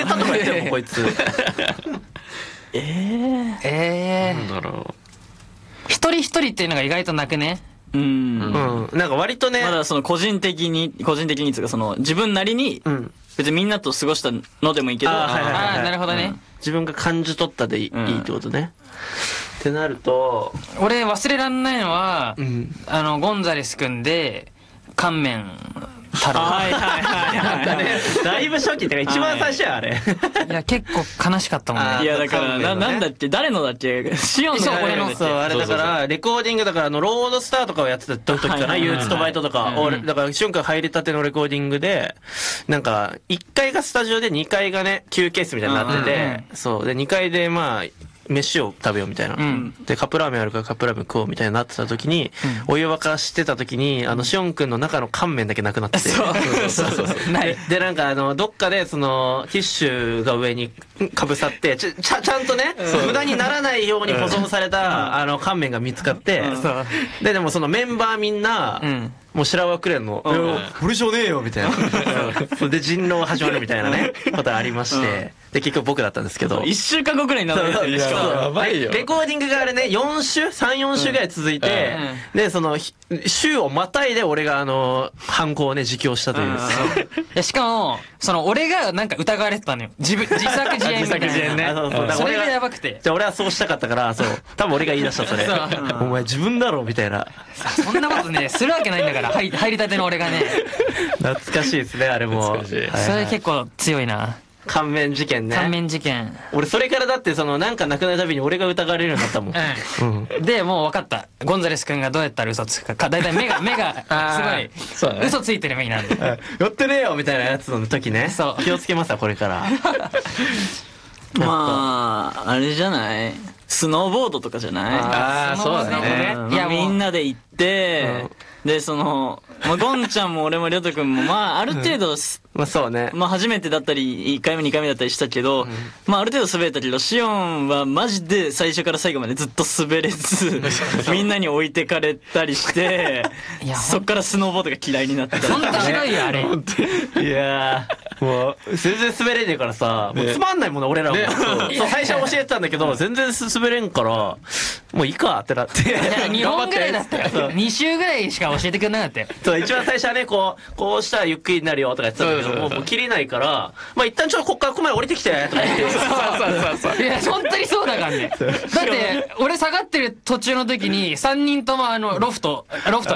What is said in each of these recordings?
ネタとか言ってるもんこいつ。 なんだろう。 一人一人っていうのが意外となくね。 なんか割とね。 まだその個人的につうかその自分なりに別にみんなと過ごしたのでもいいけど。 なるほどね。 自分が感じ取ったでいいってことね。ってなると、 俺忘れらんないのはゴンザレス君で乾麺太郎。 だいぶ初期ってか一番最初やあれ。 いや結構悲しかったもんね。 いやだからなんだっけ、誰のだっけ、シオンの俺の。 そうあれだからレコーディングだからロードスターとかをやってた時かな、憂鬱とバイトとか。だから瞬間入りたてのレコーディングでなんか1階がスタジオで2階がね休憩室みたいになってて、そうで2階でまあ飯を食べようみたいな、でカップラーメンあるからカップラーメン食おうみたいになってた時に、お湯沸かしてた時にシオンくんの中の乾麺だけなくなってて、でなんかどっかでそのティッシュが上にかぶさってちゃんとね無駄にならないように保存された乾麺が見つかって、でもそのメンバーみんなもう白輪くれんの俺じゃねえよみたいなで人狼始まるみたいなねことがありまして、で結局僕だったんですけど、 1週間後くらいになってる。しかもやばいよ。レコーディングがあれね3-4週ぐらい続いて、でその週をまたいで俺が犯行をね自供したという。いやしかもその俺がなんか疑われてたのよ。自作自演みたいな。それがやばくて。 じゃあ俺はそうしたかったから、そう多分俺が言い出したそれ。お前自分だろみたいな。 そんなことねするわけないんだから入りたての俺がね。 懐かしいですねあれも。それ結構強いな。 乾麺事件ね。 乾麺事件。 俺それからだってなんかなくなるたびに俺が疑われるようになったもん。 でもう分かった。ゴンザレス君がどうやったら嘘つくか。だいたい目がすごい嘘ついてる目になる。 やってねえよみたいなやつの時ね。気をつけますわこれから。 まああれじゃない、スノーボードとかじゃない。 そうだね。 いやみんなで行って、でゴンちゃんも俺もりょうとくんもまあある程度まあそうね。 まあ初めてだったり1回目2回目だったりしたけど、まあある程度滑れたけど、シオンはマジで最初から最後までずっと滑れずみんなに置いてかれたりして、そっからスノーボードが嫌いになった。 ほんとひどいよあれ。 いやもう全然滑れねえからさ、もうつまんないもんね俺らも。最初教えてたんだけど全然滑れんからもういいかってなって。 2本ぐらいだったよ。2週ぐらいしか教えてくれなかったよ。 そう一番最初はねこうしたらゆっくりになるよとか言ってたんだけど、もう切れないからまあ一旦こっからここまで降りてきてとか言って。 そういや本当にそうだからね。だって俺下がってる途中の時に3人ともリフト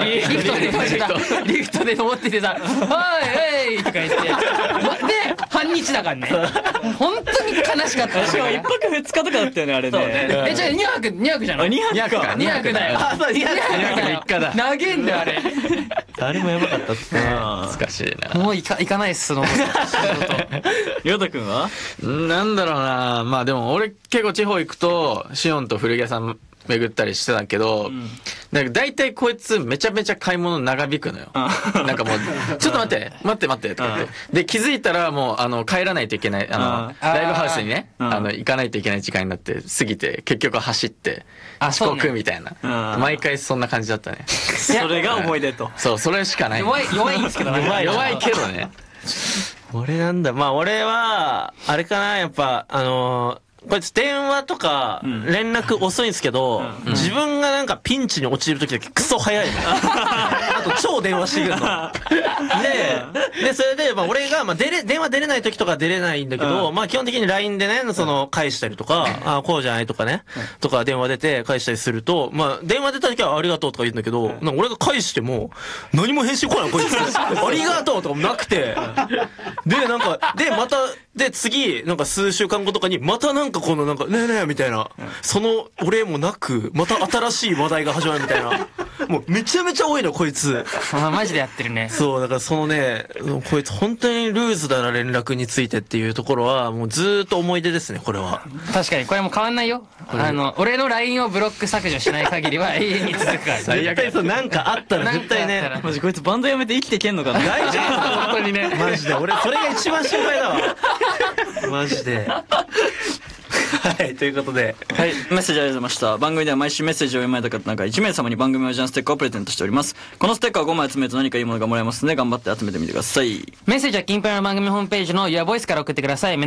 で登っててさ「はいとか言ってで半日だからね。本当に悲しかった。 しかも1泊2日とかだったよねあれね。 じゃあ2泊じゃない。 2泊か。 2泊だよ。 そう2泊3日だ。 長えんだよあれ。 あれもやばかったっすね。 懐かしいな。 もう行かないっす。 りょうたくんはなんだろうな。まあでも俺結構地方行くとシオンと古着屋さん巡ったりしてたけど、なんか大体こいつめちゃめちゃ買い物長引くのよ。なんかもうちょっと待ってとか言って、で気づいたらもう帰らないといけない、ライブハウスにね行かないといけない時間になって過ぎて、結局走って遅刻みたいな、毎回そんな感じだったね。 それが思い出と。 そうそれしかない。 弱いんですけどね。 弱いけどね。 俺なんだ、まあ俺はあれかな、やっぱこいつ電話とか連絡遅いんですけど、自分がなんかピンチに陥る時だけクソ早いの。あと超電話してくるの。でそれでまあ俺が電話出れない時とか出れないんだけど、まあ基本的に LINE でね返したりとか、こうじゃないとかねとか電話出て返したりすると、まあ電話出た時はありがとうとか言うんだけど、なんか俺が返しても何も返信来ないこいつ。ありがとうとかもなくて、でなんかまた次なんか数週間後とかにまたなんかこのなんかねえねえみたいな、その俺もなくまた新しい話題が始まるみたいな。もうめちゃめちゃ多いのこいつ。 マジでやってるね。 そうだからそのね、こいつ本当にルーズだな連絡についてっていうところはもうずーっと思い出ですねこれは。 確かにこれも変わんないよ。俺の LINE をブロック削除しない限りは永遠に続くから。 絶対そうなんかあったら絶対ね。 マジこいつバンドやめて生きてけんのかな。 大丈夫本当にね。マジで俺それが一番心配だわ。マジで。はい、ということで、 はい、メッセージありがとうございました。番組では毎週メッセージを読まれた方の中1名様に番組オリジナルステッカーをプレゼントしております。このステッカーを5枚集めると何かいいものがもらえますので頑張って集めてみてください。 メッセージはキンプラの番組ホームページの Your Voice から送ってください。